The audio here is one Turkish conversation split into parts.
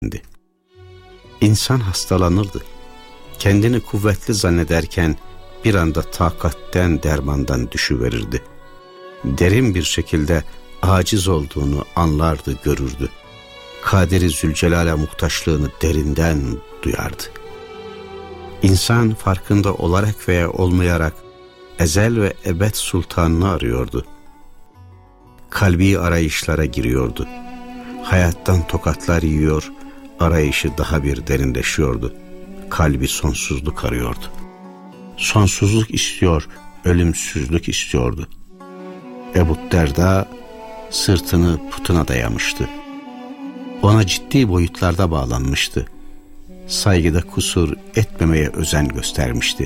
İnsan hastalanırdı. Kendini kuvvetli zannederken bir anda takatten, dermandan düşüverirdi. Derin bir şekilde aciz olduğunu anlardı, görürdü. Kaderi Zülcelal'e muhtaçlığını derinden duyardı. İnsan farkında olarak veya olmayarak ezel ve ebed sultanını arıyordu. Kalbi arayışlara giriyordu. Hayattan tokatlar yiyor, arayışı daha bir derinleşiyordu. Kalbi sonsuzluk arıyordu. Sonsuzluk istiyor, ölümsüzlük istiyordu. Ebu Derda sırtını putuna dayamıştı. Ona ciddi boyutlarda bağlanmıştı. Saygıda kusur etmemeye özen göstermişti.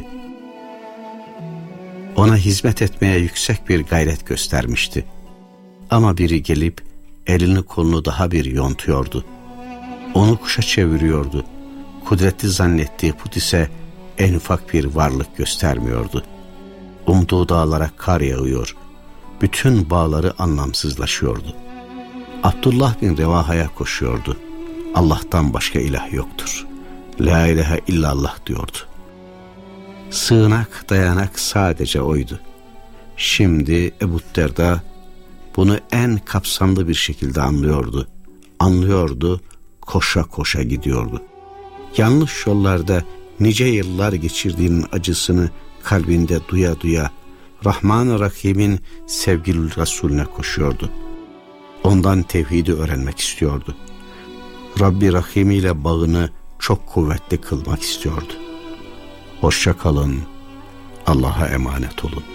Ona hizmet etmeye yüksek bir gayret göstermişti. Ama biri gelip elini kolunu daha bir yontuyordu. Onu kuşa çeviriyordu. Kudretli zannettiği put ise en ufak bir varlık göstermiyordu. Umduğu dağlara kar yağıyor. Bütün bağları anlamsızlaşıyordu. Abdullah bin Revaha'ya koşuyordu. Allah'tan başka ilah yoktur. La ilahe illallah diyordu. Sığınak, dayanak sadece oydu. Şimdi Ebu Derda bunu en kapsamlı bir şekilde anlıyordu. Anlıyordu, koşa koşa gidiyordu. Yanlış yollarda nice yıllar geçirdiğinin acısını kalbinde duya duya Rahman-ı Rahim'in sevgili Resulüne koşuyordu. Ondan tevhidi öğrenmek istiyordu. Rabbi Rahim ile bağını çok kuvvetli kılmak istiyordu. Hoşça kalın, Allah'a emanet olun.